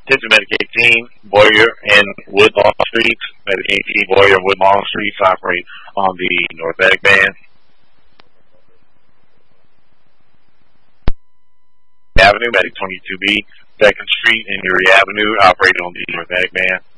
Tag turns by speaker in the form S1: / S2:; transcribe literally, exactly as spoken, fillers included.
S1: Attention Medicaid team, Boyer and Woodlawn Streets. Medicaid team, Boyer and Woodlawn Streets operate on the North Ag Band. Avenue, Medic twenty-two B. Second Street and Erie Avenue operate on the North Ag Band.